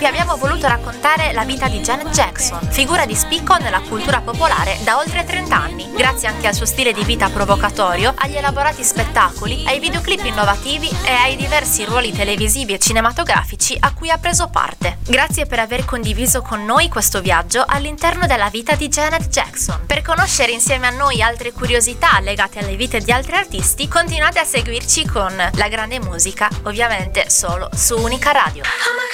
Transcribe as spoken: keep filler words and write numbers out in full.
vi abbiamo voluto raccontare la vita di Janet Jackson, figura di spicco nella cultura popolare da oltre trenta anni, grazie anche al suo stile di vita provocatorio, agli elaborati spettacoli, ai videoclip innovativi e ai diversi ruoli televisivi e cinematografici a cui ha preso parte. Grazie per aver condiviso con noi questo viaggio all'interno della vita di Janet Jackson. Per conoscere insieme a noi altre curiosità legate alle vite di altri artisti, continuate a seguirci con La Grande Musica, ovviamente solo su Unica Radio.